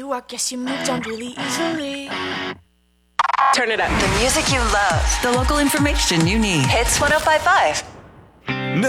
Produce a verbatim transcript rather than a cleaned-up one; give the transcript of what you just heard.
you, I guess you moved on really easily. Turn it up. The music you love. The local information you need. Hits one oh five point five.